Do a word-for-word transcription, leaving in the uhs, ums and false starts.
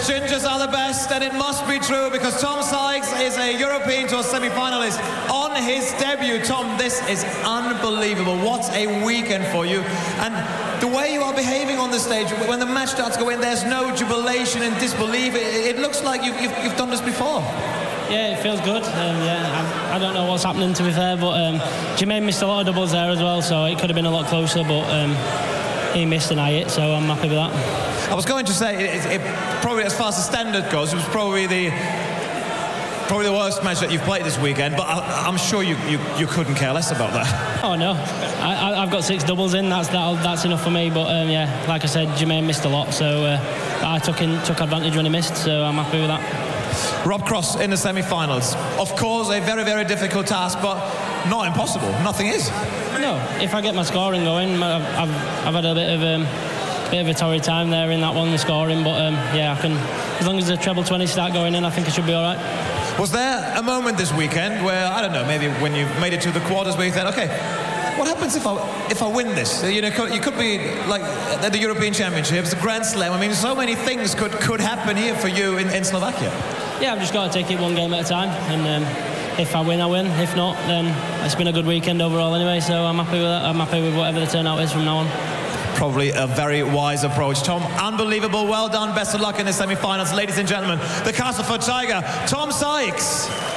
gingers are the best, and it must be true because Tom Sykes is a European Tour semi-finalist on his debut. Tom, this is unbelievable. What a weekend for you. And the way you are behaving on the stage, when the match starts going, there's no jubilation and disbelief. It, it looks like you've, you've, you've done this before. Yeah, it feels good. Um, yeah, I, I don't know what's happening, to be fair, but um, Jermaine missed a lot of doubles there as well, so it could have been a lot closer, but um, he missed and I hit, so I'm happy with that. I was going to say, it, it, probably as far as the standard goes, it was probably the probably the worst match that you've played this weekend, but I, I'm sure you, you, you couldn't care less about that. Oh, no. I, I, I've got six doubles in, that's that, that's enough for me, but um, yeah, like I said, Jermaine missed a lot, so uh, I took, in, took advantage when he missed, so I'm happy with that. Rob Cross in the semi-finals. Of course, a very, very difficult task, but not impossible. Nothing is. No, if I get my scoring going, I've, I've, I've had a bit of um, bit of a torrid time there in that one, the scoring, but um, yeah, I can, as long as the treble twenty start going in, I think I should be all right. Was there a moment this weekend where, I don't know, maybe when you made it to the quarters where you thought, okay, what happens if I if I win this? You know, you could be like at the European Championships, the Grand Slam. I mean, so many things could, could happen here for you in, in Slovakia. Yeah, I've just got to take it one game at a time, and um, if I win, I win. If not, then it's been a good weekend overall anyway, so I'm happy with that. I'm happy with whatever the turnout is from now on. Probably a very wise approach. Tom, unbelievable. Well done. Best of luck in the semi-finals. Ladies and gentlemen, the Castleford Tiger, Tom Sykes.